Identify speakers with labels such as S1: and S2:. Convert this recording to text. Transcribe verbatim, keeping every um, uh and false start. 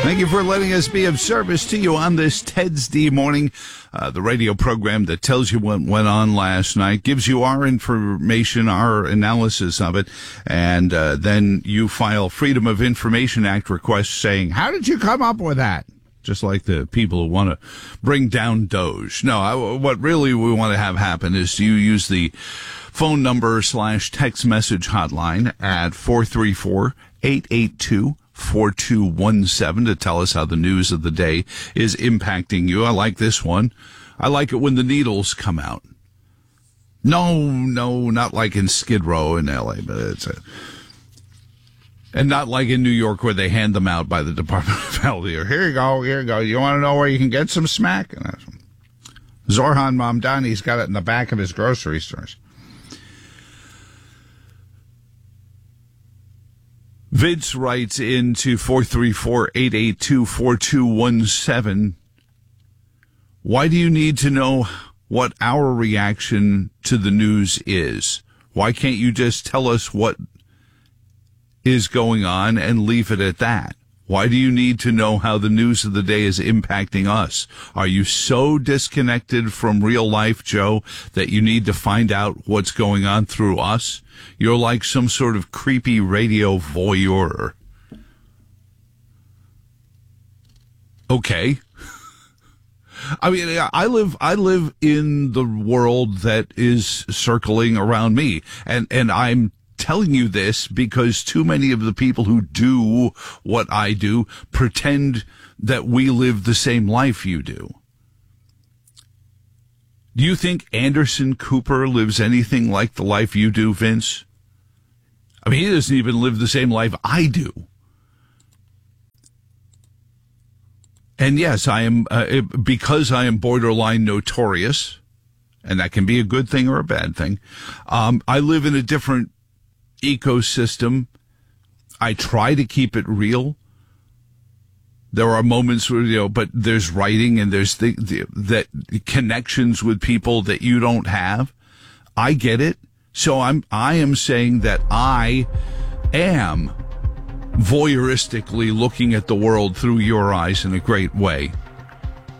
S1: Thank you for letting us be of service to you on this Ted's D morning, uh, the radio program that tells you what went on last night, gives you our information, our analysis of it, and uh, then you file Freedom of Information Act requests saying, how did you come up with that? Just like the people who want to bring down Doge. No, I, what really we want to have happen is you use the phone number slash text message hotline at four three four, eight eight two, four two one seven to tell us how the news of the day is impacting you. I like this one. I like it when the needles come out. No, no, not like in Skid Row in L A, but it's a... And not like in New York where they hand them out by the Department of Health. Here you go, here you go. You want to know where you can get some smack? Zorhan Mamdani's got it in the back of his grocery stores. Vince writes into four three four, eight eight two, four two one seven. Why do you need to know what our reaction to the news is? Why can't you just tell us what is going on and leave it at that? Why do you need to know how the news of the day is impacting us? Are you so disconnected from real life, Joe, that you need to find out what's going on through us? You're like some sort of creepy radio voyeur. Okay. I mean, I live, I live in the world that is circling around me, and, and I'm telling you this because too many of the people who do what I do pretend that we live the same life you do. Do you think Anderson Cooper lives anything like the life you do, Vince? I mean, he doesn't even live the same life I do. And yes, I am, uh, because I am borderline notorious, and that can be a good thing or a bad thing, um, I live in a different ecosystem. I try to keep it real. There are moments where, you know, but there's writing and there's the, the, that connections with people that you don't have. I get it. So I'm, I am saying that I am voyeuristically looking at the world through your eyes in a great way.